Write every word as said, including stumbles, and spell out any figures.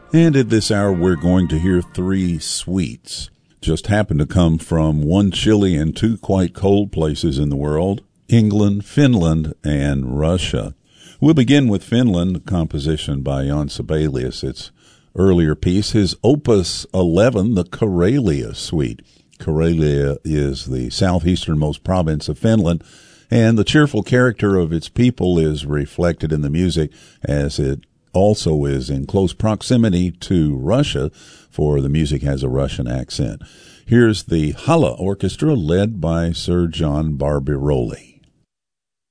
And at this hour, we're going to hear three suites. Just happen to come from one chilly and two quite cold places in the world, England, Finland, and Russia. We'll begin with Finland, a composition by Jan Sibelius. Its earlier piece, his Opus eleven, the Karelia Suite. Karelia is the southeasternmost province of Finland, and the cheerful character of its people is reflected in the music, as it also is in close proximity to Russia, for the music has a Russian accent. Here's the Hala Orchestra led by Sir John Barbirolli.